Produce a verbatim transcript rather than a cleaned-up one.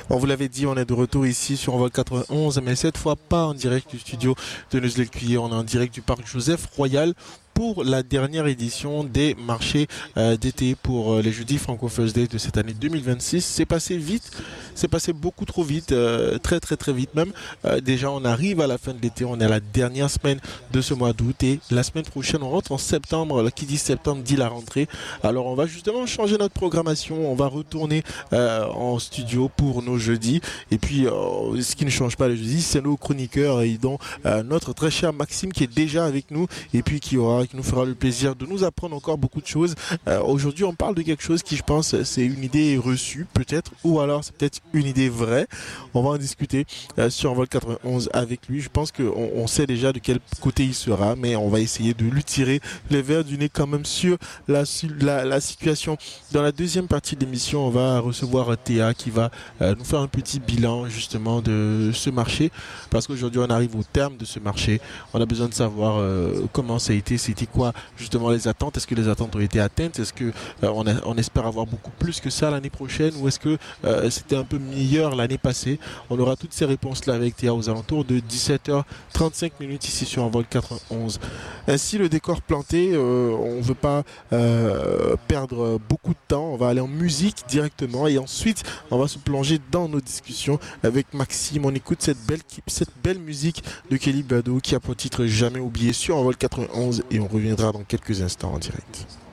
On vous l'avait dit, on est de retour ici sur Envol quatre-vingt-onze, mais cette fois pas en direct du studio de Neuzé-le-Cuyer, on est en direct du parc Joseph Royal pour la dernière édition des marchés euh, d'été pour euh, les jeudis Franco First Day de cette année deux mille vingt-six. C'est passé vite, c'est passé beaucoup trop vite, euh, très très très vite même. Euh, déjà on arrive à la fin de l'été, on est à la dernière semaine de ce mois d'août et la semaine prochaine on rentre en septembre. Là, qui dit septembre dit la rentrée. Alors on va justement changer notre programmation, on va retourner euh, en studio pour nos jeudis. Et puis euh, ce qui ne change pas les jeudis, c'est nos chroniqueurs et dont euh, notre très cher Maxime qui est déjà avec nous et puis qui aura qui nous fera le plaisir de nous apprendre encore beaucoup de choses. Euh, aujourd'hui, on parle de quelque chose qui, je pense, c'est une idée reçue, peut-être, ou alors c'est peut-être une idée vraie. On va en discuter euh, sur Envol quatre-vingt-onze avec lui. Je pense qu'on on sait déjà de quel côté il sera, mais on va essayer de lui tirer les verres du nez quand même sur la, la, la situation. Dans la deuxième partie de l'émission, on va recevoir Théa qui va euh, nous faire un petit bilan justement de ce marché, parce qu'aujourd'hui, on arrive au terme de ce marché. On a besoin de savoir euh, comment ça a été, c'était quoi justement les attentes, est-ce que les attentes ont été atteintes, est-ce que euh, on, a, on espère avoir beaucoup plus que ça l'année prochaine, ou est-ce que euh, c'était un peu meilleur l'année passée. On aura toutes ces réponses là avec Théa aux alentours de dix-sept heures trente-cinq minutes ici sur Envol quatre-vingt-onze. Ainsi le décor planté, euh, on ne veut pas euh, perdre beaucoup de temps, on va aller en musique directement et ensuite on va se plonger dans nos discussions avec Maxime. On écoute cette belle, cette belle musique de Kelly Bado qui a pour titre Jamais oublié sur Envol quatre-vingt-onze et on reviendra dans quelques instants en direct.